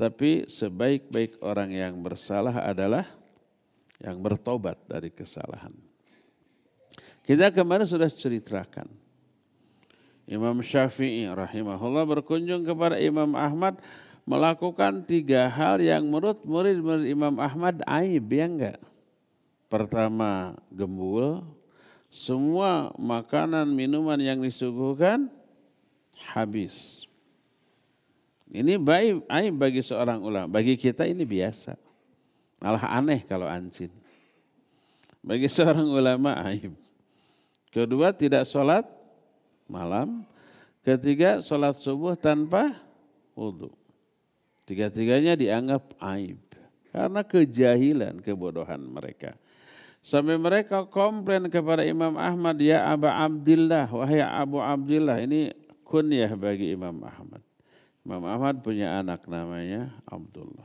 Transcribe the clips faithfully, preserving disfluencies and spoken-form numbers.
Tapi sebaik-baik orang yang bersalah adalah yang bertobat dari kesalahan. Kita kemarin sudah ceritakan. Imam Syafi'i rahimahullah berkunjung kepada Imam Ahmad melakukan tiga hal yang menurut murid-murid Imam Ahmad aib, ya enggak? Pertama, gembul. Semua makanan, minuman yang disuguhkan habis. Ini baik, aib bagi seorang ulama. Bagi kita ini biasa. Malah aneh kalau ancin. Bagi seorang ulama aib. Kedua, tidak sholat malam. Ketiga, sholat subuh tanpa wudu. Tiga-tiganya dianggap aib. Karena kejahilan, kebodohan mereka. Sampai mereka komplain kepada Imam Ahmad, ya Aba Abdillah, wahai Abu Abdillah. Ini kunyah bagi Imam Ahmad. Imam Ahmad punya anak namanya Abdullah.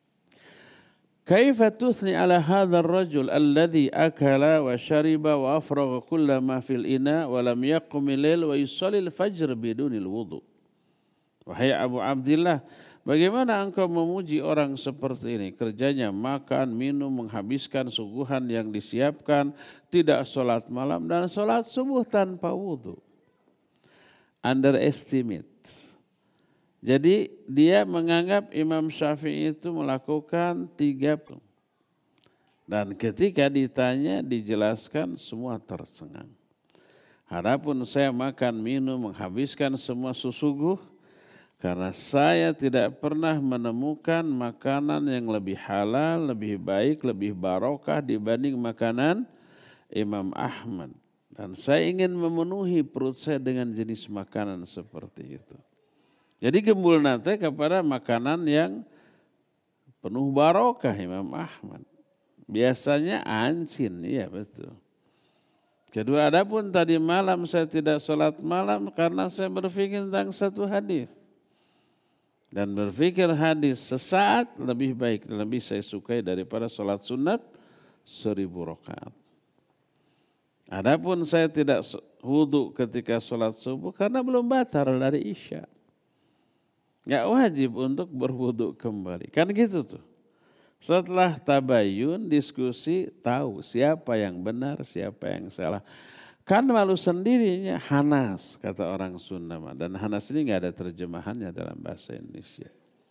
Kaifa tuthni ala hadzal rajul alladhi akala wa shariba wa afragha kulla ma fil ina wa lam yaqum al-lail wa yusalli al-fajr bidunil wudu. Wahai Abu Abdillah, bagaimana engkau memuji orang seperti ini? Kerjanya makan, minum, menghabiskan suguhan yang disiapkan, tidak sholat malam dan sholat subuh tanpa wudu. Underestimate. Jadi dia menganggap Imam Syafi'i itu melakukan tiga. Dan ketika ditanya, dijelaskan, semua tercengang. Adapun saya makan, minum, menghabiskan semua susuguh, karena saya tidak pernah menemukan makanan yang lebih halal, lebih baik, lebih barokah dibanding makanan Imam Ahmad. Dan saya ingin memenuhi perut saya dengan jenis makanan seperti itu. Jadi gembul nate kepada makanan yang penuh barokah Imam Ahmad. Biasanya ancin, iya betul. Kedua, adapun tadi malam saya tidak sholat malam karena saya berpikir tentang satu hadis. Dan berpikir hadis sesaat lebih baik, lebih saya sukai daripada sholat sunat seribu rakaat. Adapun saya tidak wudu ketika sholat subuh karena belum batal dari isya. Nggak wajib untuk berwudu kembali. Kan gitu tuh. Setelah tabayun, diskusi, tahu siapa yang benar, siapa yang salah. Kan malu sendirinya hanas, kata orang Sunda. Dan hanas ini nggak ada terjemahannya dalam bahasa Indonesia.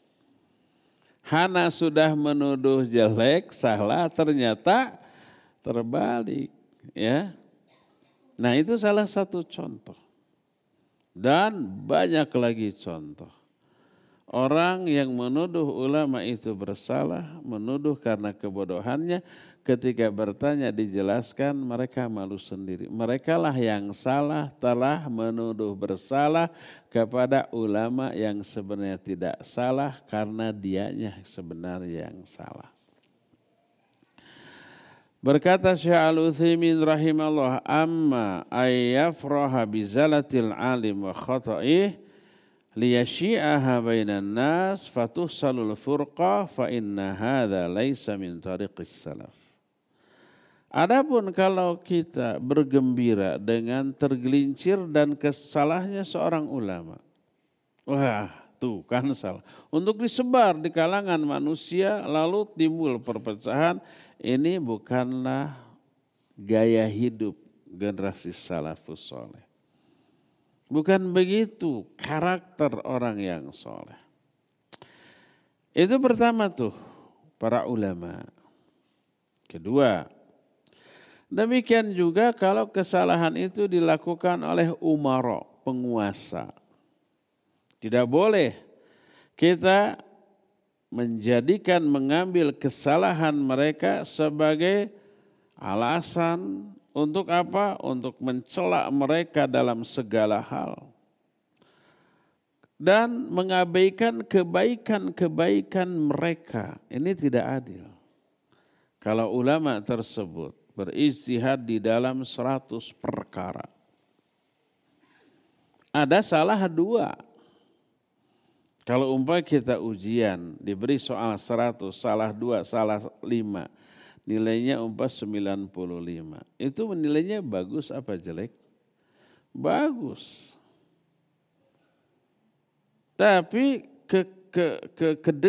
Hanas sudah menuduh jelek, salah, ternyata terbalik. Ya. Nah itu salah satu contoh. Dan banyak lagi contoh. Orang yang menuduh ulama itu bersalah, menuduh karena kebodohannya, ketika bertanya dijelaskan mereka malu sendiri. Mereka lah yang salah telah menuduh bersalah kepada ulama yang sebenarnya tidak salah karena dianya sebenarnya yang salah. Berkata Syekh Al-Utsaimin rahimahullah, amma ayyafraha bizalatil alim wa khata'ih liyasyi'aha bainan nas fatuhsalul furqa fa inna hadza laisa min tariqis salaf. Adapun kalau kita bergembira dengan tergelincir dan kesalahnya seorang ulama. Wah, tuh kan salah. Untuk disebar di kalangan manusia lalu timbul perpecahan, ini bukanlah gaya hidup generasi salafus saleh. Bukan begitu karakter orang yang soleh. Itu pertama tuh para ulama. Kedua, demikian juga kalau kesalahan itu dilakukan oleh umara, penguasa. Tidak boleh kita menjadikan mengambil kesalahan mereka sebagai alasan untuk apa? Untuk mencela mereka dalam segala hal. Dan mengabaikan kebaikan-kebaikan mereka. Ini tidak adil. Kalau ulama tersebut berijtihad di dalam seratus perkara. Ada salah dua. Kalau umpamanya kita ujian, diberi soal seratus, salah dua, salah lima. Nilainya umpah sembilan puluh lima. Itu nilainya bagus apa jelek? Bagus. Tapi ke, ke, ke, ke